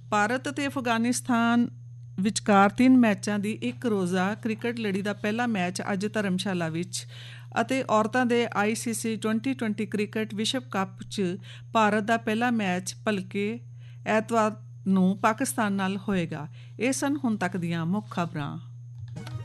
ਭਾਰਤ ਅਤੇ ਅਫਗਾਨਿਸਤਾਨ ਵਿਚਕਾਰ 3 ਮੈਚਾਂ ਦੀ ਇੱਕ ਰੋਜ਼ਾ ਕ੍ਰਿਕਟ ਲੜੀ ਦਾ ਪਹਿਲਾ ਮੈਚ ਅੱਜ ਧਰਮਸ਼ਾਲਾ ਵਿੱਚ ਅਤੇ ਔਰਤਾਂ ਦੇ ICC 2020 ਕ੍ਰਿਕਟ ਵਿਸ਼ਵ ਕੱਪ 'ਚ ਭਾਰਤ ਦਾ ਪਹਿਲਾ ਮੈਚ ਭਲਕੇ ਐਤਵਾਰ ਨੂੰ ਪਾਕਿਸਤਾਨ ਨਾਲ ਹੋਏਗਾ। ਇਹ ਸਨ ਹੁਣ ਤੱਕ ਦੀਆਂ ਮੁੱਖ ਖਬਰਾਂ।